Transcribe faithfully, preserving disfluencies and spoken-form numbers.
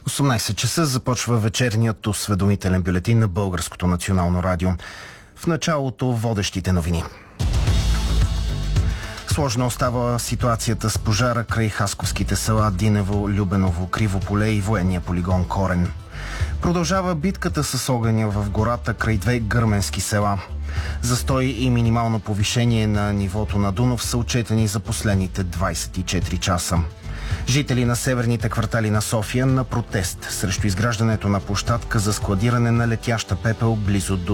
осемнайсет часа започва вечерният осведомителен бюлетин на Българското национално радио. В началото водещите новини. Сложна остава ситуацията с пожара край хасковските села Динево, Любеново, Кривополе и военния полигон Корен. Продължава битката с огъня в гората край две гърменски села. Застой и минимално повишение на нивото на Дунав са отчетени за последните двайсет и четири часа. Жители на северните квартали на София на протест срещу изграждането на площадка за складиране на летяща пепел близо до